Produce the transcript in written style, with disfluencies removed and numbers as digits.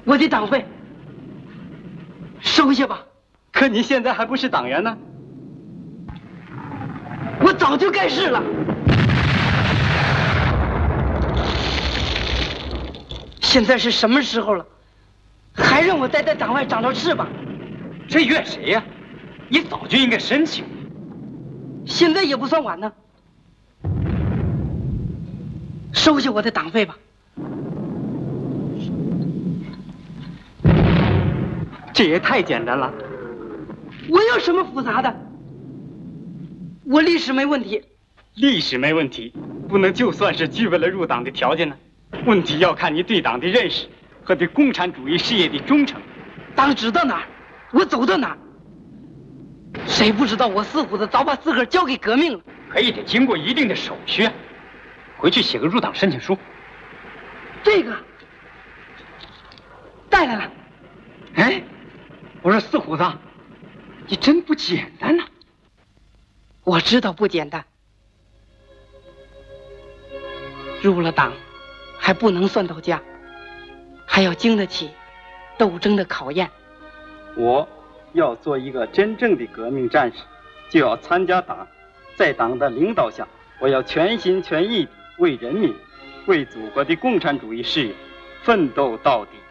我的党费，收下吧。 可你现在还不是党员呢。 我早就该是了。现在是什么时候了，还让我再在党外长着翅膀？ 这怨谁呀？你早就应该申请。 现在也不算晚呢。收下我的党费吧。 这也太简单了。 我有什么复杂的？我历史没问题。 历史没问题，不能就算是具备了入党的条件呢。问题要看你对党的认识和对共产主义事业的忠诚。 党指到哪儿，我走到哪儿。谁不知道我四虎子早把自个儿交给革命了？ 可也得经过一定的手续啊。回去写个入党申请书。 这个带来了。 哎，我说四虎子，你真不简单呐。 我知道不简单。入了党，还不能算到家，还要经得起斗争的考验。 我要做一个真正的革命战士，就要参加党，在党的领导下，我要全心全意地为人民、为祖国的共产主义事业奋斗到底。